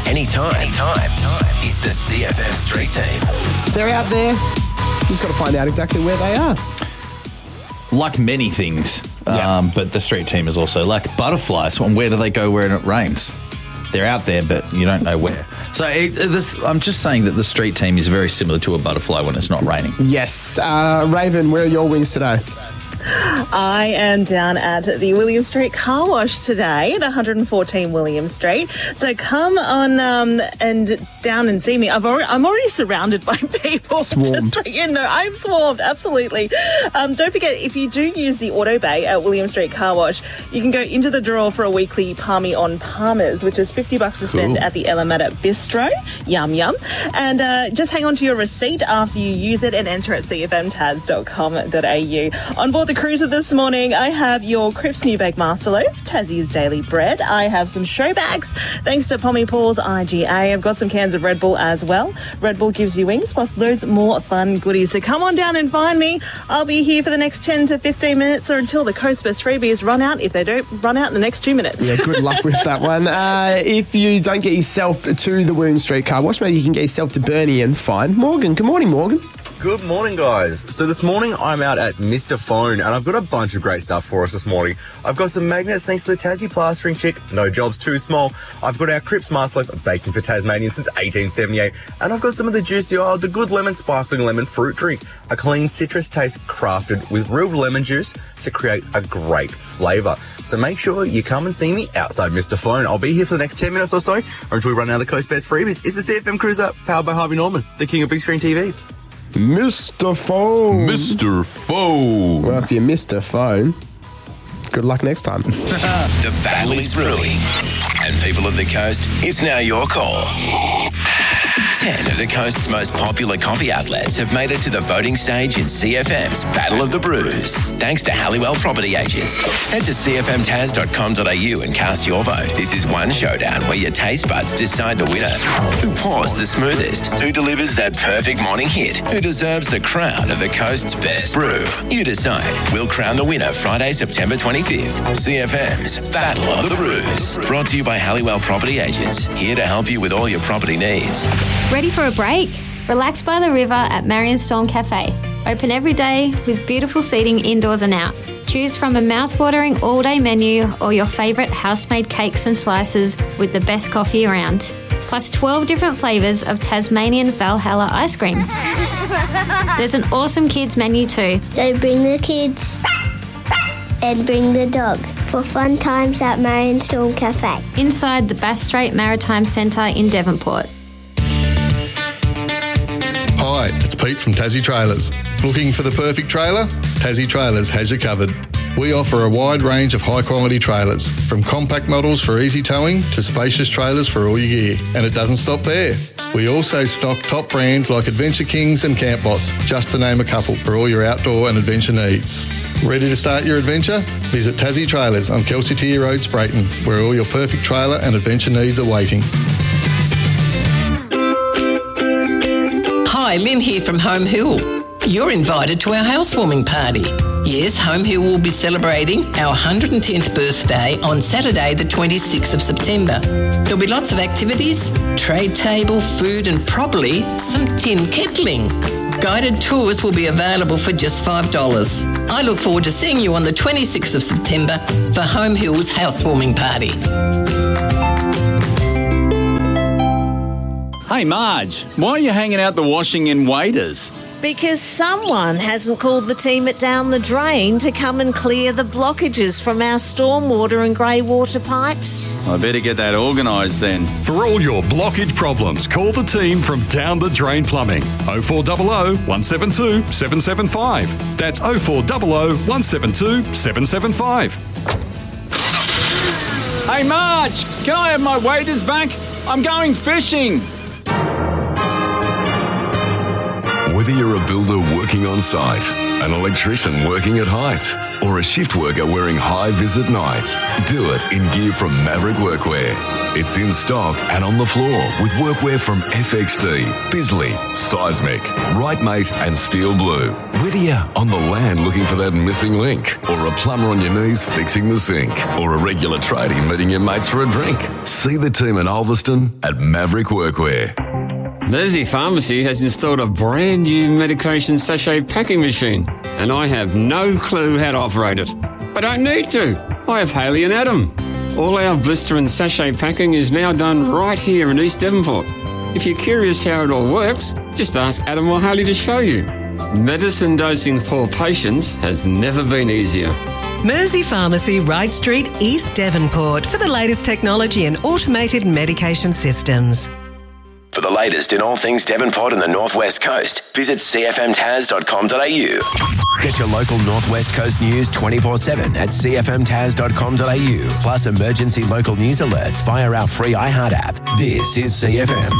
anytime. It's the CFM Street Team. They're out there. You just got to find out exactly where they are. Like many things, but the street team is also like butterflies. And where do they go when it rains? They're out there, but you don't know where. So I'm just saying that the street team is very similar to a butterfly when it's not raining. Yes. Raven, where are your wings today? I am down at the William Street Car Wash today at 114 William Street. So come on and down and see me. I'm already surrounded by people. Swarmed. Just so you know, I'm swarmed, absolutely. Don't forget, if you do use the Auto Bay at William Street Car Wash, you can go into the draw for a weekly Palmy on Palmers, which is $50 to spend at the Elamata Bistro. Yum, yum. And just hang on to your receipt after you use it and enter at cfmtas.com.au. On board the cruiser this morning, I have your Cripps New Bake Master Loaf, Tassie's Daily Bread. I have some show bags, thanks to Pommy Paul's IGA. I've got some cans of Red Bull as well. Red Bull gives you wings, plus loads more fun goodies. So come on down and find me. I'll be here for the next 10 to 15 minutes or until the Coast Best freebies run out, if they don't run out in the next 2 minutes. Yeah, good luck with that one. If you don't get yourself to the William Street Car Wash, maybe you can get yourself to Burnie and find Morgan. Good morning, Morgan. Good morning, guys. So this morning I'm out at Mr. Phone and I've got a bunch of great stuff for us this morning. I've got some magnets thanks to the Tassie plastering chick, no job's too small. I've got our Cripps Master Loaf, baking for Tasmanians since 1878. And I've got some of the Juicy the Good Lemon Sparkling Lemon Fruit Drink, a clean citrus taste crafted with real lemon juice to create a great flavour. So make sure you come and see me outside Mr. Phone. I'll be here for the next 10 minutes or so or until we run out of the Coast Best freebies. It's the CFM Cruiser, powered by Harvey Norman, the king of big screen TVs. Mr. Phone. Mr. Phone. Well, if you missed a phone, good luck next time. The battle is brewing. And people of the coast, it's now your call. 10 of the coast's most popular coffee outlets have made it to the voting stage in CFM's Battle of the Brews, thanks to Halliwell Property Agents. Head to cfmtas.com.au and cast your vote. This is one showdown where your taste buds decide the winner. Who pours the smoothest? Who delivers that perfect morning hit? Who deserves the crown of the coast's best brew? You decide. We'll crown the winner Friday, September 25th. CFM's Battle of the Brews. Brought to you by Halliwell Property Agents. Here to help you with all your property needs. Ready for a break? Relax by the river at Marion Storm Cafe. Open every day with beautiful seating indoors and out. Choose from a mouth-watering all-day menu or your favourite house-made cakes and slices with the best coffee around. Plus 12 different flavours of Tasmanian Valhalla ice cream. There's an awesome kids menu too. So bring the kids and bring the dog for fun times at Marion Storm Cafe. Inside the Bass Strait Maritime Centre in Devonport. Hi, it's Pete from Tassie Trailers. Looking for the perfect trailer? Tassie Trailers has you covered. We offer a wide range of high-quality trailers, from compact models for easy towing to spacious trailers for all your gear. And it doesn't stop there. We also stock top brands like Adventure Kings and Camp Boss, just to name a couple, for all your outdoor and adventure needs. Ready to start your adventure? Visit Tassie Trailers on Kelsey Tier Road, Sprayton, where all your perfect trailer and adventure needs are waiting. Hi, Lynn here from Home Hill. You're invited to our housewarming party. Yes, Home Hill will be celebrating our 110th birthday on Saturday the 26th of September. There'll be lots of activities, trade table, food and probably some tin kettling. Guided tours will be available for just $5. I look forward to seeing you on the 26th of September for Home Hill's housewarming party. Hey Marge, why are you hanging out the washing in Waders? Because someone hasn't called the team at Down the Drain to come and clear the blockages from our stormwater and grey water pipes. I better get that organised then. For all your blockage problems, call the team from Down the Drain Plumbing. 0400 172 775. That's 0400 172 775. Hey Marge, can I have my waders back? I'm going fishing. Whether you're a builder working on site an electrician working at height, or a shift worker wearing high-vis at night. Do it in gear from Maverick Workwear. It's in stock and on the floor with workwear from FXD, Bisley, Seismic, Rightmate and Steel Blue. Whether you're on the land looking for that missing link, or a plumber on your knees fixing the sink, or a regular tradie meeting your mates for a drink, see the team in Ulverston at Maverick Workwear. Mersey Pharmacy has installed a brand new medication sachet packing machine, and I have no clue how to operate it. I don't need to. I have Haley and Adam. All our blister and sachet packing is now done right here in East Devonport. If you're curious how it all works, just ask Adam or Haley to show you. Medicine dosing for patients has never been easier. Mersey Pharmacy, Wright Street, East Devonport, for the latest technology and automated medication systems. For the latest in all things Devonport and the North West Coast, visit cfmtaz.com.au. Get your local North West Coast news 24/7 at cfmtaz.com.au. Plus emergency local news alerts via our free iHeart app. This is CFM.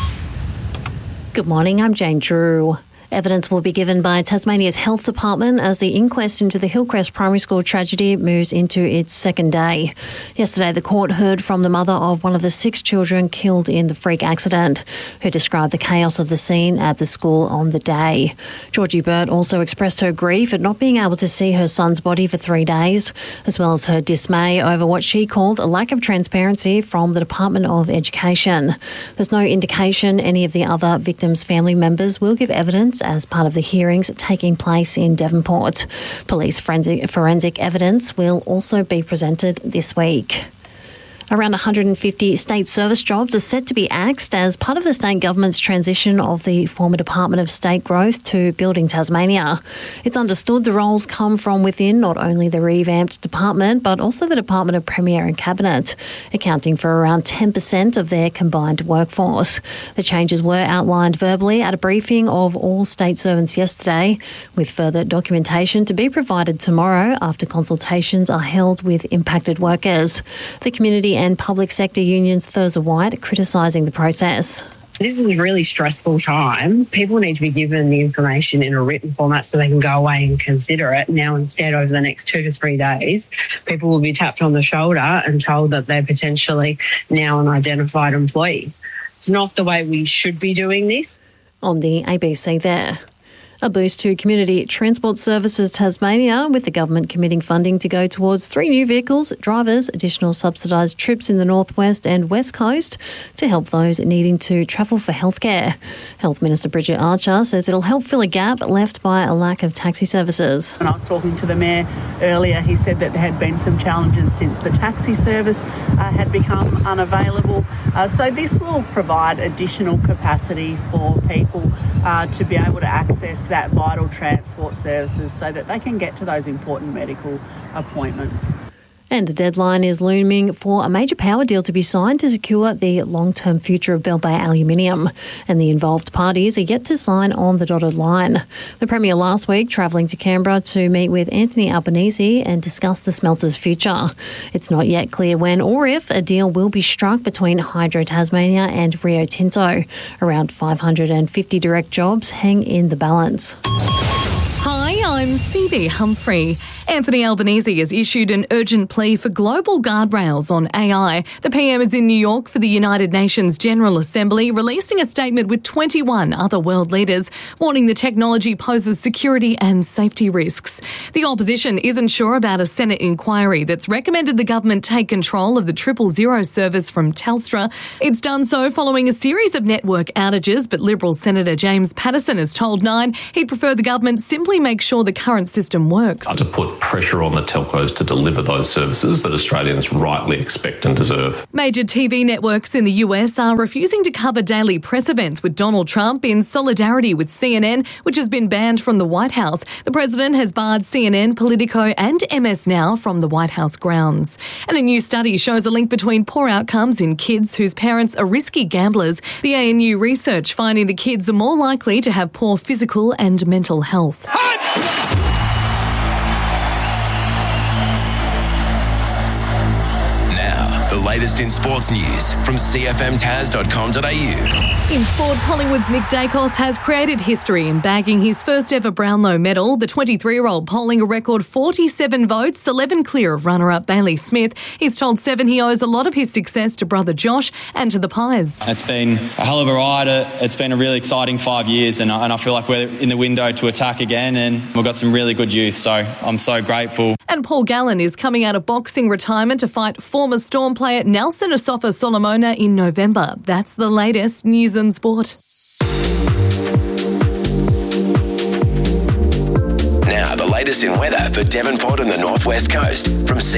Good morning, I'm Jane Drew. Evidence will be given by Tasmania's Health Department as the inquest into the Hillcrest Primary School tragedy moves into its second day. Yesterday, the court heard from the mother of one of the 6 children killed in the freak accident, who described the chaos of the scene at the school on the day. Georgie Burt also expressed her grief at not being able to see her son's body for 3 days, as well as her dismay over what she called a lack of transparency from the Department of Education. There's no indication any of the other victims' family members will give evidence as part of the hearings taking place in Devonport. Police forensic evidence will also be presented this week. Around 150 state service jobs are set to be axed as part of the state government's transition of the former Department of State Growth to Building Tasmania. It's understood the roles come from within not only the revamped department but also the Department of Premier and Cabinet, accounting for around 10% of their combined workforce. The changes were outlined verbally at a briefing of all state servants yesterday, with further documentation to be provided tomorrow after consultations are held with impacted workers. The community and public sector unions Thurza White criticising the process. This is a really stressful time. People need to be given the information in a written format so they can go away and consider it. Now, instead, over the next 2 to 3 days, people will be tapped on the shoulder and told that they're potentially now an identified employee. It's not the way we should be doing this. On the ABC there. A boost to Community Transport Services Tasmania, with the government committing funding to go towards 3 new vehicles, drivers, additional subsidised trips in the Northwest and West Coast to help those needing to travel for healthcare. Health Minister Bridget Archer says it'll help fill a gap left by a lack of taxi services. When I was talking to the Mayor earlier, he said that there had been some challenges since the taxi service had become unavailable. So this will provide additional capacity for people to be able to access that vital transport services so that they can get to those important medical appointments. And a deadline is looming for a major power deal to be signed to secure the long-term future of Bell Bay Aluminium, and the involved parties are yet to sign on the dotted line. The Premier last week travelling to Canberra to meet with Anthony Albanese and discuss the smelter's future. It's not yet clear when or if a deal will be struck between Hydro Tasmania and Rio Tinto. Around 550 direct jobs hang in the balance. Hi, I'm Phoebe Humphrey. Anthony Albanese has issued an urgent plea for global guardrails on AI. The PM is in New York for the United Nations General Assembly, releasing a statement with 21 other world leaders, warning the technology poses security and safety risks. The opposition isn't sure about a Senate inquiry that's recommended the government take control of the 000 service from Telstra. It's done so following a series of network outages, but Liberal Senator James Paterson has told Nine he'd prefer the government simply make sure the current system works. To put pressure on the telcos to deliver those services that Australians rightly expect and deserve. Major TV networks in the US are refusing to cover daily press events with Donald Trump in solidarity with CNN, which has been banned from the White House. The president has barred CNN, Politico and MS Now from the White House grounds. And a new study shows a link between poor outcomes in kids whose parents are risky gamblers. The ANU research finding the kids are more likely to have poor physical and mental health. latest in sports news from cfmtaz.com.au. In sport, Collingwood's Nick Dacos has created history in bagging his first ever Brownlow medal. The 23-year-old polling a record 47 votes, 11 clear of runner-up Bailey Smith. He's told Seven he owes a lot of his success to brother Josh and to the Pies. It's been a hell of a ride. It's been a really exciting 5 years, and I feel like we're in the window to attack again, and we've got some really good youth, so I'm so grateful. And Paul Gallen is coming out of boxing retirement to fight former Storm player Nelson Asafa Solomona in November. That's the latest news and sport. Now, the latest in weather for Devonport and the Northwest Coast from